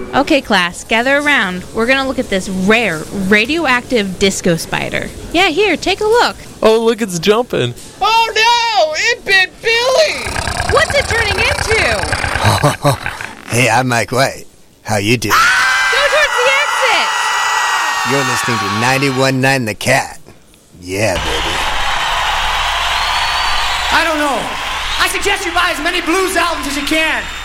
Okay, class, gather around. We're going to look at this rare, radioactive disco spider. Yeah, here, take a look. Oh, look, it's jumping. Oh, no! It bit Billy! What's it turning into? Hey, I'm Mike White. How you doing? Go towards the exit! You're listening to 91.9 The Cat. Yeah, baby. I don't know. I suggest you buy as many blues albums as you can.